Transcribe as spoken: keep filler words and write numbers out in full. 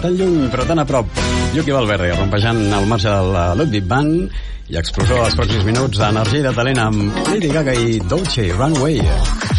tan lluny però tan a prop. Yuki Valverde rompejant el marge de la Ludwig Band i explosó als pròxims minuts d'energia i de talent amb Lady Gaga i Dolce Runway.